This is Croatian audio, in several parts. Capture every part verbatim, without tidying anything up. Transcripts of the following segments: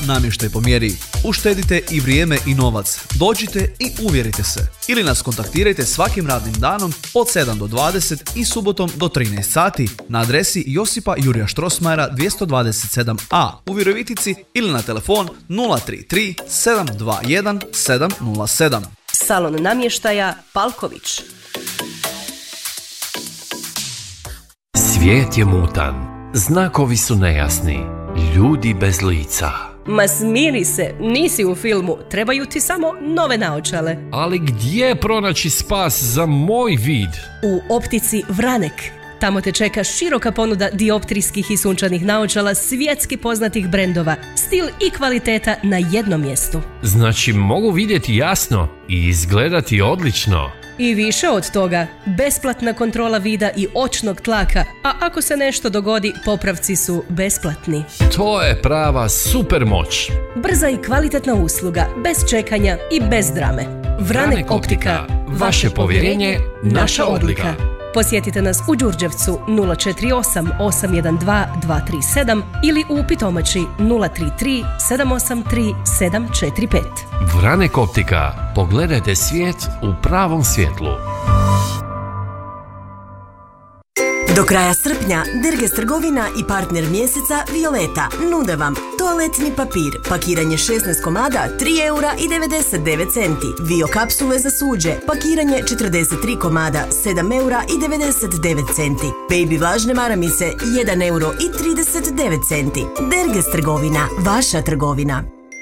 namještaj po mjeri. Uštedite i vrijeme i novac. Dođite i uvjerite se. Ili nas kontaktirajte svakim radnim danom od sedam do dvadeset i subotom do trinaest sati na adresi Josipa Jurija Štrosmajera dvjesto dvadeset sedam a u Virovitici ili na telefon nula tri tri sedam dva jedan sedam nula sedam. Salon namještaja Palković. Svijet je mutan, znakovi su nejasni, ljudi bez lica. Ma smiri se, nisi u filmu, trebaju ti samo nove naočale. Ali gdje pronaći spas za moj vid? U optici Vranek. Tamo te čeka široka ponuda dioptrijskih i sunčanih naočala svjetski poznatih brendova. Stil i kvaliteta na jednom mjestu. Znači mogu vidjeti jasno i izgledati odlično. I više od toga, besplatna kontrola vida i očnog tlaka, a ako se nešto dogodi, popravci su besplatni. To je prava super moć. Brza i kvalitetna usluga, bez čekanja i bez drame. Vranek Optika, vaše povjerenje, naša odlika. Posjetite nas u Đurđevcu nula četiri osam osam jedan dva dva tri sedam ili u Pitomači nula tri tri sedam osam tri sedam četiri pet. Vranek Optika. Pogledajte svijet u pravom svjetlu. Do kraja srpnja Derges trgovina i partner mjeseca Violeta nude vam toaletni papir, pakiranje šesnaest komada, tri eura i devedeset devet centi. Vio kapsule za suđe, pakiranje četrdeset tri komada, sedam eura i devedeset devet centi. Baby vlažne maramice, jedan euro i trideset devet centi. Derges trgovina, vaša trgovina.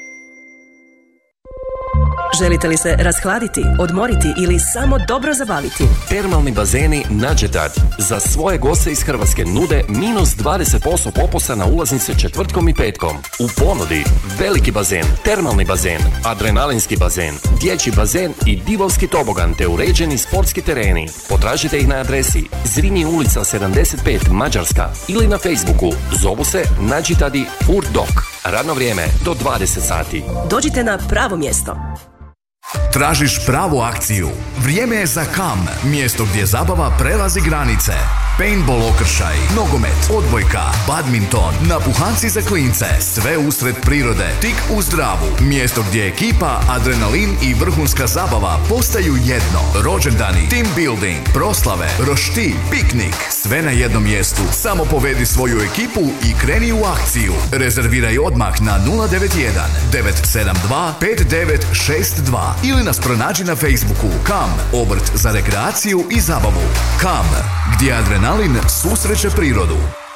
Želite li se rashladiti, odmoriti ili samo dobro zabaviti? Termalni bazeni Nađetad za svoje goste iz Hrvatske nude minus dvadeset posto popusta na ulaznice četvrtkom i petkom. U ponudi veliki bazen, termalni bazen, adrenalinski bazen, dječji bazen i divovski tobogan te uređeni sportski tereni. Potražite ih na adresi Zrinji ulica sedamdeset pet Mađarska ili na Facebooku. Zovu se Nađetadi Furt Dog. Radno vrijeme do dvadeset sati. Dođite na pravo mjesto. Tražiš pravu akciju? Vrijeme je za Kam, mjesto gdje zabava prelazi granice. Paintball okršaj, nogomet, odbojka, badminton, napuhanci za klince, sve usred prirode, tik uz Dravu. Mjesto gdje ekipa, adrenalin i vrhunska zabava postaju jedno. Rođendani, team building, proslave, roštilj, piknik, sve na jednom mjestu. Samo povedi svoju ekipu i kreni u akciju. Rezerviraj odmah na nula devet jedan devet sedam dva pet devet šest dva ili nas pronađi na Facebooku. Kam, obrt za rekreaciju i zabavu. Kam, gdje adrenalin susreće prirodu.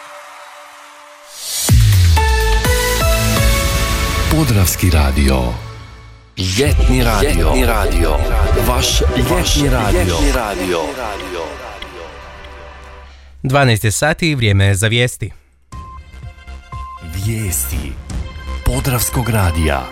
Podravski radio. Ljetni radio. Ljetni radio. Vaš ljetni radio. Ljetni radio. dvanaest je sati i vrijeme je za vijesti. Vijesti Podravskog radija.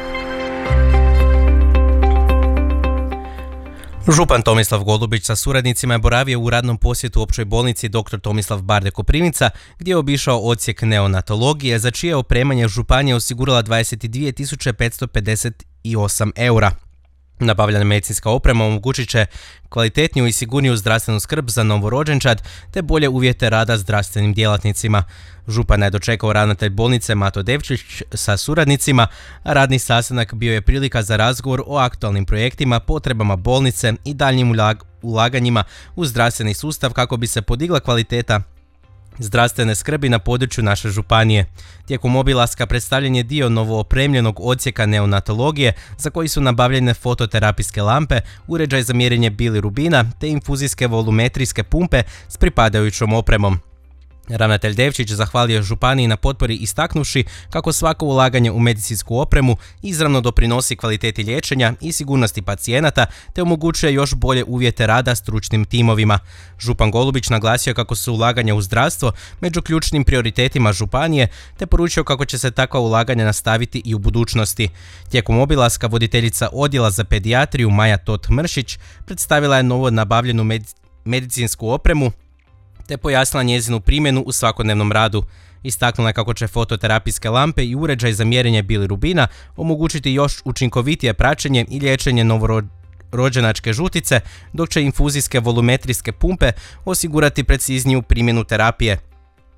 Župan Tomislav Golubić sa suradnicima je boravio u radnom posjetu općoj bolnici doktor Tomislav Barde Koprivnica, gdje je obišao odsjek neonatologije, za čije opremanje županija osigurala dvadeset dvije tisuće petsto pedeset osam eura. Nabavljena medicinska oprema omogućit će kvalitetniju i sigurniju zdravstvenu skrb za novorođenčad te bolje uvjete rada zdravstvenim djelatnicima. Župana je dočekao ravnatelj bolnice Mato Devčić sa suradnicima, a radni sastanak bio je prilika za razgovor o aktualnim projektima, potrebama bolnice i daljnjim ulaganjima u zdravstveni sustav kako bi se podigla kvaliteta zdravstvene skrbi na području naše županije. Tijekom obilaska predstavljen je dio novoopremljenog odsjeka neonatologije za koji su nabavljene fototerapijske lampe, uređaj za mjerenje bilirubina te infuzijske volumetrijske pumpe s pripadajućom opremom. Ravnatelj Devčić zahvalio županiji na potpori istaknuvši kako svako ulaganje u medicinsku opremu izravno doprinosi kvaliteti liječenja i sigurnosti pacijenata te omogućuje još bolje uvjete rada stručnim timovima. Župan Golubić naglasio kako su ulaganja u zdravstvo među ključnim prioritetima županije te poručio kako će se takva ulaganja nastaviti i u budućnosti. Tijekom obilaska voditeljica odjela za pedijatriju Maja Tot-Mršić predstavila je novo nabavljenu med- medicinsku opremu te pojasnila njezinu primjenu u svakodnevnom radu. Istaknula je kako će fototerapijske lampe i uređaj za mjerenje bilirubina omogućiti još učinkovitije praćenje i liječenje novorođenačke žutice, dok će infuzijske volumetrijske pumpe osigurati precizniju primjenu terapije.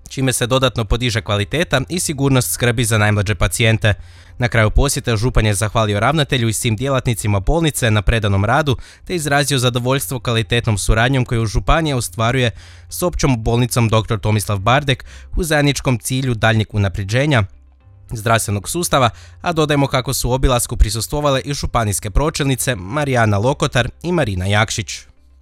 čime se dodatno podiže kvaliteta i sigurnost skrbi za najmlađe pacijente. Na kraju posjeta župan je zahvalio ravnatelju i svim djelatnicima bolnice na predanom radu te izrazio zadovoljstvo kvalitetnom suradnjom koju županija ostvaruje s općom bolnicom doktor Tomislav Bardek u zajedničkom cilju daljnjeg unapređenja zdravstvenog sustava, a dodajmo kako su obilasku prisustvovale i županijske pročelnice Marijana Lokotar i Marina Jakšić.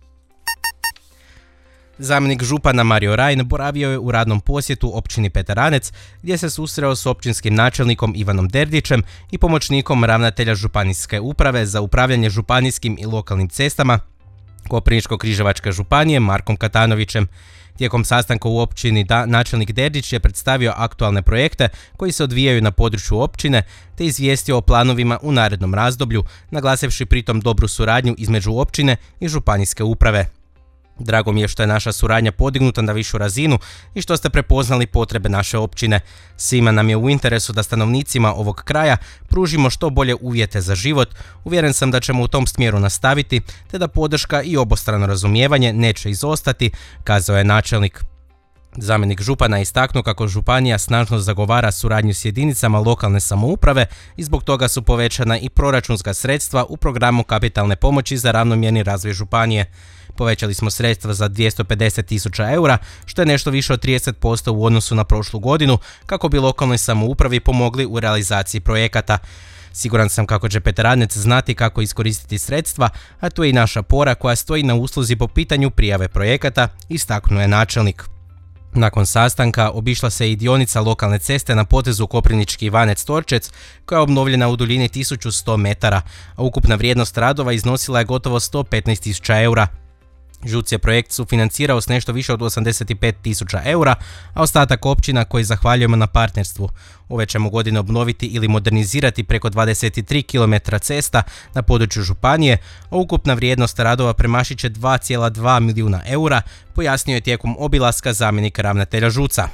Zamjenik župana Mario Rajn boravio je u radnom posjetu općini Peteranec gdje se susreo s općinskim načelnikom Ivanom Derdićem i pomoćnikom ravnatelja županijske uprave za upravljanje županijskim i lokalnim cestama Koprivničko-križevačke županije Markom Katanovićem. Tijekom sastanka u općini da, načelnik Derdić je predstavio aktualne projekte koji se odvijaju na području općine te izvijestio o planovima u narednom razdoblju, naglasivši pritom dobru suradnju između općine i županijske uprave. Drago mi je što je naša suradnja podignuta na višu razinu i što ste prepoznali potrebe naše općine. Svima nam je u interesu da stanovnicima ovog kraja pružimo što bolje uvjete za život. Uvjeren sam da ćemo u tom smjeru nastaviti, te da podrška i obostrano razumijevanje neće izostati, kazao je načelnik. Zamjenik župana je istaknuo kako županija snažno zagovara suradnju s jedinicama lokalne samouprave i zbog toga su povećana i proračunska sredstva u programu kapitalne pomoći za ravnomjerni razvoj županije. Povećali smo sredstva za dvjesto pedeset tisuća eura, što je nešto više od trideset posto u odnosu na prošlu godinu, kako bi lokalnoj samoupravi pomogli u realizaciji projekata. Siguran sam kako će Peteranec znati kako iskoristiti sredstva, a tu je i naša pora koja stoji na usluzi po pitanju prijave projekata, istaknuo je načelnik. Nakon sastanka obišla se i dionica lokalne ceste na potezu Koprivnički Ivanec-Torčec koja je obnovljena u duljini tisuću sto metara, a ukupna vrijednost radova iznosila je gotovo sto petnaest tisuća eura. ŽUC je projekt sufinancirao s nešto više od osamdeset pet tisuća eura, a ostatak općina koji zahvaljujemo na partnerstvu. Ove ćemo godine obnoviti ili modernizirati preko dvadeset tri kilometra cesta na području županije, a ukupna vrijednost radova premašit će dva zarez dva milijuna eura, pojasnio je tijekom obilaska zamjenik ravnatelja ŽUC-a.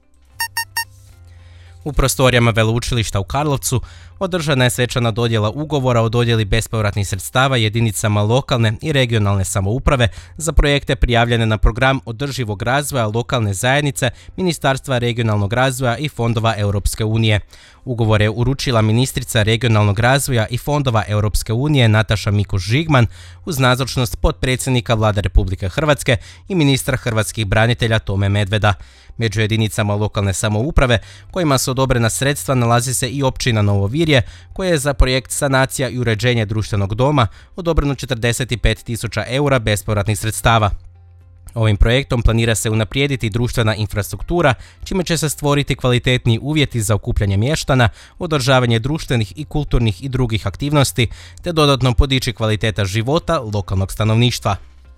U prostorijama Veleučilišta u Karlovcu održana je svečana dodjela ugovora o dodjeli bespovratnih sredstava jedinicama lokalne i regionalne samouprave za projekte prijavljene na program održivog razvoja lokalne zajednice Ministarstva regionalnog razvoja i fondova Europske unije. Ugovor je uručila ministrica regionalnog razvoja i fondova Europske unije Nataša Mikuš-Žigman uz nazočnost potpredsjednika Vlade Republike Hrvatske i ministra hrvatskih branitelja Tome Medveda. Među jedinicama lokalne samouprave kojima su odobrena sredstva nalazi se i općina Novo Virje, koja je za projekt sanacija i uređenje društvenog doma odobreno četrdeset pet tisuća eura bespovratnih sredstava. Ovim projektom planira se unaprijediti društvena infrastruktura, čime će se stvoriti kvalitetniji uvjeti za okupljanje mještana, održavanje društvenih i kulturnih i drugih aktivnosti, te dodatno podići kvaliteta života lokalnog stanovništva.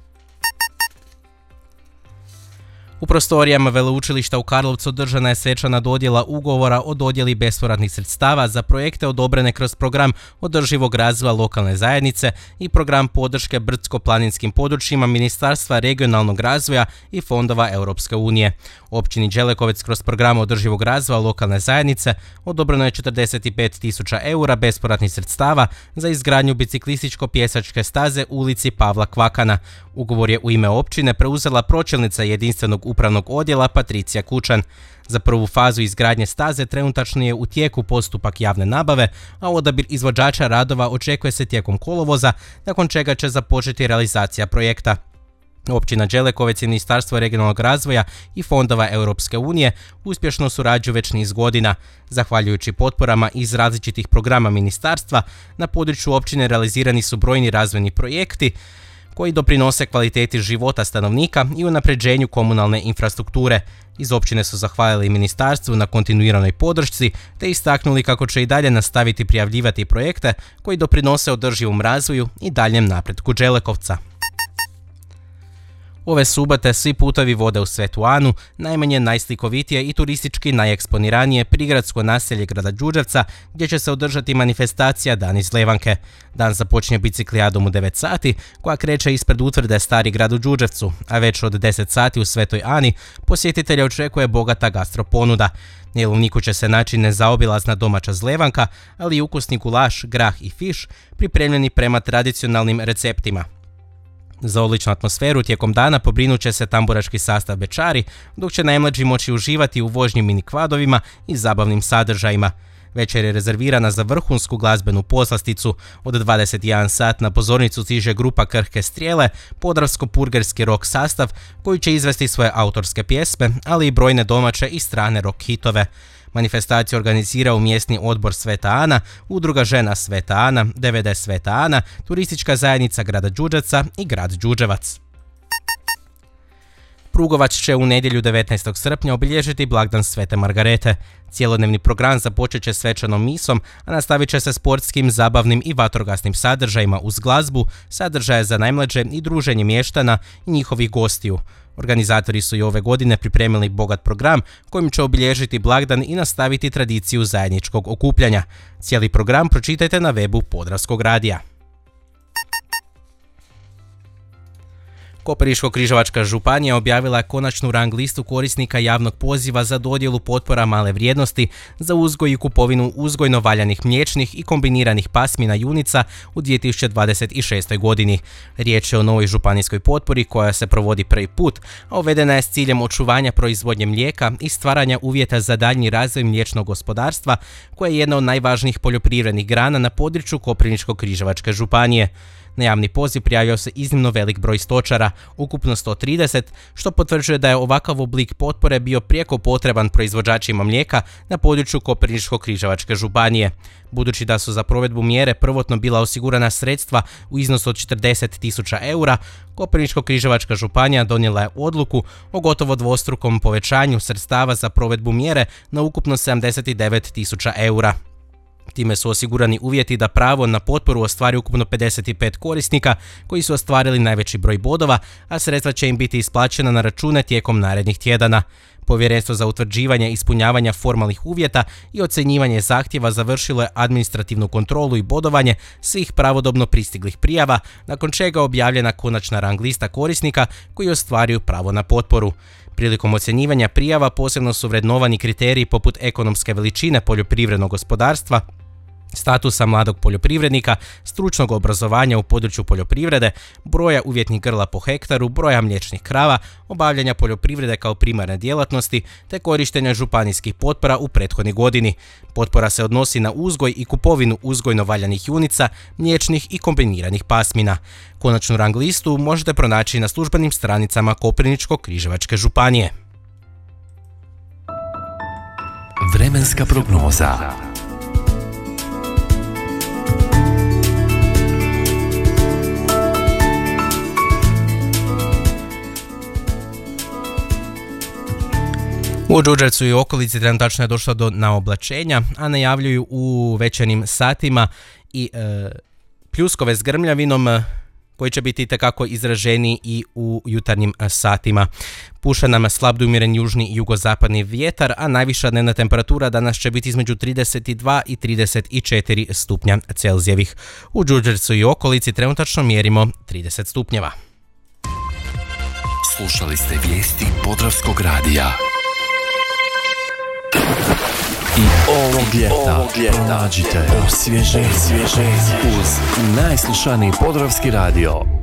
U prostorijama Veleučilišta u Karlovcu održana je svečana dodjela ugovora o dodjeli bespovratnih sredstava za projekte odobrene kroz program održivog razvoja lokalne zajednice i program podrške brdsko-planinskim područjima Ministarstva regionalnog razvoja i fondova Europske unije. Općini Đelekovec kroz program održivog razvoja lokalne zajednice odobreno je četrdeset pet tisuća eura bespovratnih sredstava za izgradnju biciklističko-pješačke staze u ulici Pavla Kvakana. Ugovor je u ime općine preuzela pročelnica jedinstvenog upravnog odjela Patricija Kučan. Za prvu fazu izgradnje staze trenutačno je u tijeku postupak javne nabave, a odabir izvođača radova očekuje se tijekom kolovoza, nakon čega će započeti realizacija projekta. Općina Đelekovec i Ministarstvo regionalnog razvoja i fondova Europske unije uspješno surađuju već niz godina. Zahvaljujući potporama iz različitih programa ministarstva, na području općine realizirani su brojni razvojni projekti koji doprinose kvaliteti života stanovnika i unapređenju komunalne infrastrukture. Iz općine su zahvalili ministarstvu na kontinuiranoj podršci te istaknuli kako će i dalje nastaviti prijavljivati projekte koji doprinose održivom razvoju i daljem napretku Đelekovca. Ove subote svi putovi vode u Svetu Anu, najmanje najslikovitije i turistički najeksponiranije prigradsko naselje grada Đurđevca, gdje će se održati manifestacija Dan iz Levanke. Dan započinje biciklijadom u devet sati, koja kreće ispred utvrde Stari grad u Đurđevcu, a već od deset sati u Svetoj Ani posjetitelja očekuje bogata gastroponuda. Na jelovniku će se naći nezaobilazna domaća zlevanka, ali i ukusni gulaš, grah i fiš, pripremljeni prema tradicionalnim receptima. Za odličnu atmosferu tijekom dana pobrinut će se tamburaški sastav Bečari, dok će najmlađi moći uživati u vožnji mini kvadovima i zabavnim sadržajima. Večer je rezervirana za vrhunsku glazbenu poslasticu. Od dvadeset jedan sat na pozornicu stiže grupa Krhke strijele, podravsko-purgerski rock sastav koji će izvesti svoje autorske pjesme, ali i brojne domaće i strane rock hitove. Manifestaciju organizirao mjesni odbor Sveta Ana, udruga žena Sveta Ana, D V D Sveta Ana, turistička zajednica grada Đurđevca i grad Đurđevac. Prugovac će u nedjelju devetnaestog srpnja obilježiti blagdan Svete Margarete. Cijelodnevni program započet će svečanom misom, a nastavit će se sportskim, zabavnim i vatrogasnim sadržajima uz glazbu, sadržaje za najmlađe i druženje mještana i njihovih gostiju. Organizatori su i ove godine pripremili bogat program kojim će obilježiti blagdan i nastaviti tradiciju zajedničkog okupljanja. Cijeli program pročitajte na webu Podravskog radija. Koprivničko-križevačka županija objavila je konačnu rang listu korisnika javnog poziva za dodjelu potpora male vrijednosti za uzgoj i kupovinu uzgojno valjanih mliječnih i kombiniranih pasmina junica u dvije tisuće dvadeset šestoj godini. Riječ je o novoj županijskoj potpori koja se provodi prvi put, a uvedena je s ciljem očuvanja proizvodnje mlijeka i stvaranja uvjeta za daljnji razvoj mliječnog gospodarstva, koja je jedna od najvažnijih poljoprivrednih grana na području Koprivničko-križevačke županije. Na javni poziv prijavio se iznimno velik broj stočara, ukupno sto trideset, što potvrđuje da je ovakav oblik potpore bio prijeko potreban proizvođačima mlijeka na području Koprivničko-križevačke županije. Budući da su za provedbu mjere prvotno bila osigurana sredstva u iznosu od četrdeset tisuća eura, Koprivničko-križevačka županija donijela je odluku o gotovo dvostrukom povećanju sredstava za provedbu mjere na ukupno sedamdeset devet tisuća eura. Time su osigurani uvjeti da pravo na potporu ostvari ukupno pedeset pet korisnika koji su ostvarili najveći broj bodova, a sredstva će im biti isplaćena na račune tijekom narednih tjedana. Povjerenstvo za utvrđivanje ispunjavanja formalnih uvjeta i ocjenjivanje zahtjeva završilo je administrativnu kontrolu i bodovanje svih pravodobno pristiglih prijava, nakon čega je objavljena konačna rang lista korisnika koji ostvaruju pravo na potporu. Prilikom ocjenjivanja prijava posebno su vrednovani kriteriji poput ekonomske veličine poljoprivrednog gospodarstva, statusa mladog poljoprivrednika, stručnog obrazovanja u području poljoprivrede, broja uvjetnih grla po hektaru, broja mliječnih krava, obavljanja poljoprivrede kao primarne djelatnosti te korištenja županijskih potpora u prethodnoj godini. Potpora se odnosi na uzgoj i kupovinu uzgojno valjanih junica, mliječnih i kombiniranih pasmina. Konačnu rang listu možete pronaći na službenim stranicama Koprivničko-križevačke županije. Vremenska prognoza. U Đurđevcu i okolici trenutačno je došlo do naoblačenja, a najavljuju u večernjim satima i e, pljuskove s grmljavinom koji će biti itekako izraženi i u jutarnjim satima. Puša nam slab do umjeren južni i jugozapadni vjetar, a najviša dnevna temperatura danas će biti između trideset dva i trideset četiri stupnja Celzijevih. U Đurđevcu i okolici trenutačno mjerimo trideset stupnjeva. Slušali ste vijesti Podravskog radija. I ovog ljeta, ljeta pronađite osvježenje uz najslušaniji Podravski radio.